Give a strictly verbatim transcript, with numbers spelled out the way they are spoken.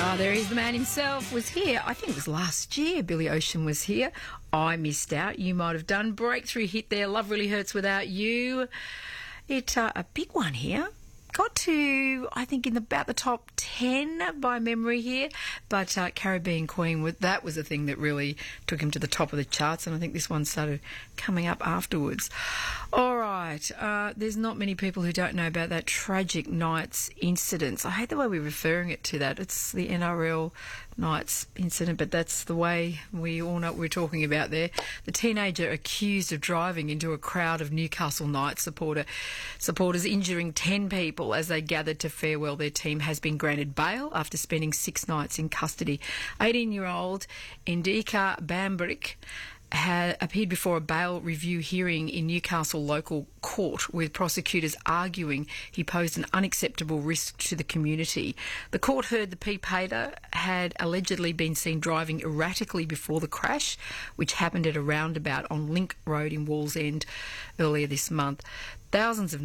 Oh, there he is, the man himself was here. I think it was last year Billy Ocean was here. I missed out. You might have done. Breakthrough hit there. Love Really Hurts Without You. It uh, a big one here. Got to, I think, in about the top ten by memory here. But uh, Caribbean Queen, that was the thing that really took him to the top of the charts. And I think this one started coming up afterwards. All right. Uh, there's not many people who don't know about that tragic Knights incident. I hate the way we're referring it to that. It's the N R L Knights incident, but that's the way we all know what we're talking about there. The teenager accused of driving into a crowd of Newcastle Knights supporter, supporters, injuring ten people as they gathered to farewell their team, has been granted bail after spending six nights in custody. eighteen-year-old Indika Bambrick had appeared before a bail review hearing in Newcastle local court, with prosecutors arguing he posed an unacceptable risk to the community. The court heard the P-Pader had allegedly been seen driving erratically before the crash, which happened at a roundabout on Link Road in Wallsend earlier this month. Thousands of